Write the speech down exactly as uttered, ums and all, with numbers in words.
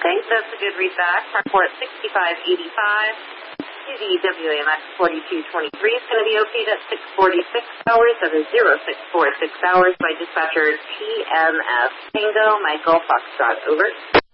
That's a good read back. Report sixty-five eighty-five. C D W A M X forty-two twenty-three is going to be okayed at six forty-six hours. That is zero six four six hours by dispatcher T M F Tango Michael Foxtrot. Over.